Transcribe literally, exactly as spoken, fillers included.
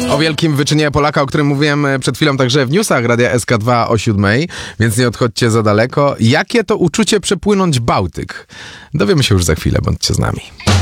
O wielkim wyczynie Polaka, o którym mówiłem przed chwilą także w newsach Radia S K dwa o siódmej, więc nie odchodźcie za daleko. Jakie to uczucie przepłynąć Bałtyk? Dowiemy się już za chwilę, bądźcie z nami.